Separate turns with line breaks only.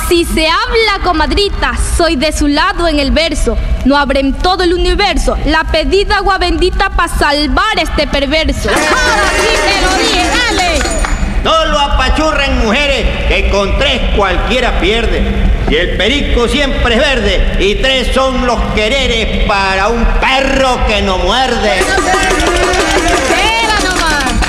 Si se habla, comadrita, soy de su lado en el verso. No habrá en todo el universo la pedida agua bendita para salvar este perverso.
Ahora sí te lo dije, dale.
No lo apachurren, mujeres, que con 3 cualquiera pierde. Y el perico siempre es verde, y 3 son los quereres para un perro que no muerde.